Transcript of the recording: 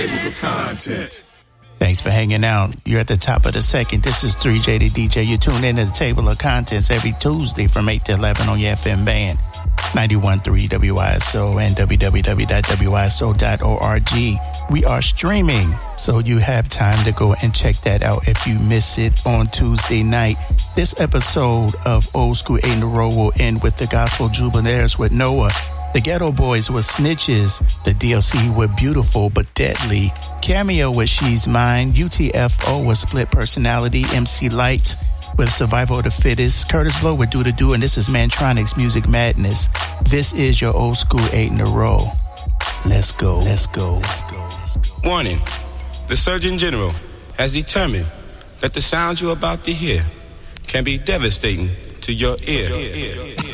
Content. Thanks for hanging out. You're at the top of the second. This is 3J the DJ. You tune in to the Table of Contents every Tuesday from 8 to 11 on your FM band. 91.3 WISO and www.wiso.org. We are streaming, so you have time to go and check that out if you miss it on Tuesday night. This episode of Old School 8 in a Row will end with the Gospel Jubilaires with Noah. The Ghetto Boys with Snitches, the DLC with Beautiful But Deadly, Cameo with She's Mine, UTFO with Split Personality, MC Light with Survival of the Fittest, Curtis Blow with Do to Do, and this is Mantronic's Music Madness. This is your Old School 8 in a Row. Let's go, let's go, let's go, let's go. Warning, the Surgeon General has determined that the sounds you're about to hear can be devastating to your ear.